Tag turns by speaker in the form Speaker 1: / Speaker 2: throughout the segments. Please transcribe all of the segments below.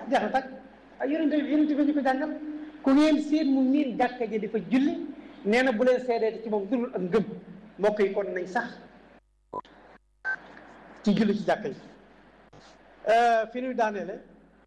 Speaker 1: jeex na tag ay yonente bi ñu ko jàngal ku ngeen seen mu miin jàkka ji di fa julli nee na bu leen seedee ci moom dul ak ngëm mbokk yi kon nañ sax ci julli ci jàkka yi fi ñuy daaneele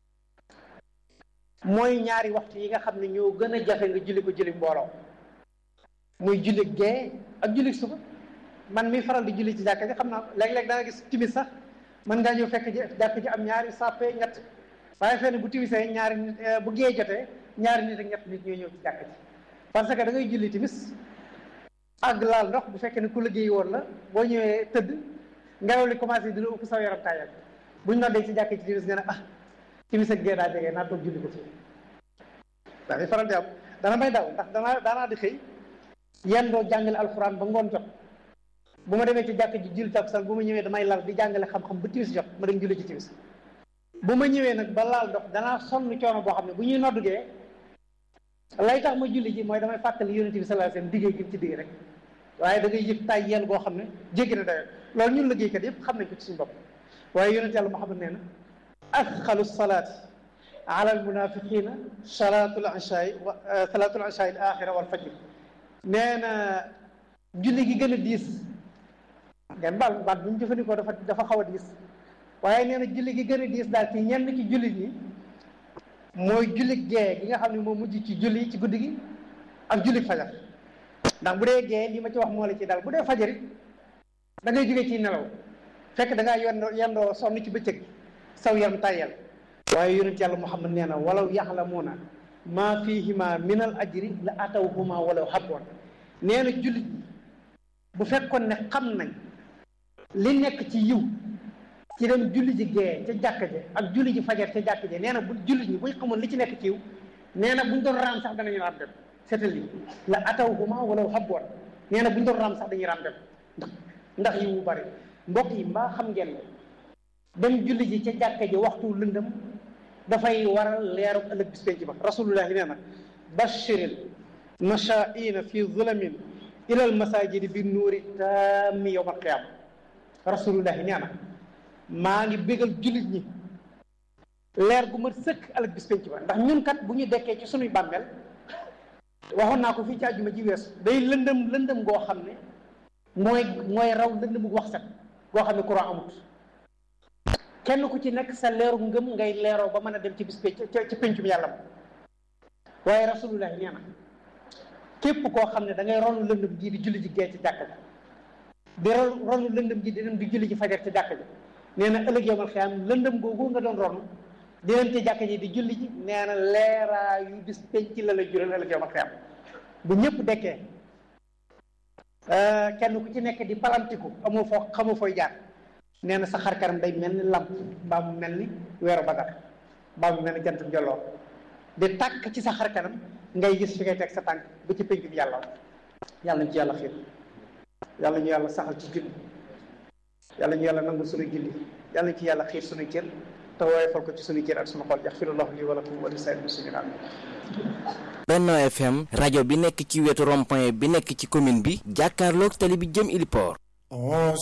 Speaker 1: mooy ñaari waxtu yi nga xam ne ñoo gën a jafe nga julli ko julli mbooloo muy julli gee ak julli suba man mi faral di julli ci jàkka ji xam naa léeg-léeg danga gis timis sax mën ngaa ñëw fekk ji jàkka ji am ñaari sàppe ñett waaye fenn bu timisee ñaari nit bu gee jotee ñaari nit ak ñett nit ñooy ñëw ci jàkka ji parce que da ngay julli timis ak laal ndox bu fekkee ne ku liggéey woon la boo ñëwee tëdd ngelaw li commencé di la ëpp saw yaram tàyyal buñ noddee ci jàkka ji timis nga ne timis ak gee daa jege naa toog julli ko fii dafay faral di am dana may daw ndax daanaa di xëy yenn doo jàngale alxuraan ba ngoon jot bu ma demee ci jàkk ji julli takkusaan bu ma ñëwee damay lal di jàngale xam-xam ba timis jot ma dem julli ci timis bu ma ñëwee nag ba laal ndox danaa sonn coono boo xam ne bu ñuy noddugee lay tax ma julli ji mooy damay fàttali yonent bi sallallahu alayhi wasallam diggee gi ci digg rek waaye da ngay yëg tay yel boo xam ne jéggi na dayo loolu ñun liggéeykat yëpp xam nañ ko ci suñu bopp waaye yonent yàlla Muhammad nee na asxalu salaati ala al munafiqina salaatul ishaai al axira wal fajr nee na julli gi gën a diis ngeen baat bu ñu jëfandikoo dafa xaw a diis waaye nee na julli gi gën a diis daal ci ñenn ci jullit ñi mooy julli gee gi nga xam ne moo mujj ci julli ci guddi gi ak julli fajar ndax bu dee gee li ma ci wax moo la ci daal bu dee fajar it da ngay jógee ci nelaw fekk da ngaa yendoo sonn ci bëccëg saw yaram tàyyel waaye yonent yàlla Muhammad nee na walaw yaxlamuuna maa fihima min al ajri la atawhuma walaw habwan nee na jullit ñi bu fekkoon ne xam nañ li nekk ci yiw ci dem julli ji gee ca jàkka je ak julli ji fajar ca jàkka je nee na bu jullit ñi buñ xamoon li ci nekk ci yiw nee na buñ doon raam sax danañu raam dem seetal li la atawhuma walaw habwan nee na buñ doon raam sax dañuy raam dem ndax yiw bu bari mbokk yi mbaa xam ngeen ne dem julli ji ca jàkka ji waxtu lëndëm dafay waral leeru ëllëg bis penc ba rasulullahi nee na bashiril mashaa'ina fi zulamin ila al masajidi bi nuuri taami yawm al qiyama rasulullahi nee na maa ngi bégal jullit ñi leer gu mat sëkk ëllëg bis penc ba ndax ñun kat bu ñu dekkee ci sunuy bàmmeel waxoon naa ko fii ci àjjuma ji weesu day lëndëm goo xam ne mooy raw lëndëm gu wax set goo xam ne courant amut kenn ku ci nekk sa leeru ngëm ngay leeroo ba mën a dem ci bis ci pencum yàlla ma waaye rasulullah nee na képp koo xam ne da ngay ronu lëndëm ji di julli ji gee ci jàkka ji di ronu lëndëm ji di dem di julli ji fajar ci jàkka ji nee na ëllëg yawmal xiyaam lëndëm googu nga doon ronu di dem ci jàkka ji di julli ji nee na leeraa yu bis penc la la jural ëllëg yawmal xiyaam bu ñëpp dekkee kenn ku ci nekk di palantiku xamoo fooy jaar nee na sa xar kanam day mel ni lamp mbaa mu mel ni weeru badar mbaa mu mel ni jant njolloor di tàkk ci sa xar kanam ngay gis fi ngay teg sa tànk ba ci pénc bi yàlla ñu ci yàlla xiir yàlla ñu yàlla saxal ci julli yàlla ñu yàlla nangu suñu julli yàlla ñu ci yàlla xiir suñu cër te woyofal ko ci suñu cër ak suñu xol yaxfirullahu li wa lakum wa li saa'iril muslimiin
Speaker 2: Benno FM rajo bi nekk ci wetu rond-point bi nekk ci commune bi jàkkaarloog tali bi jëm Ili Port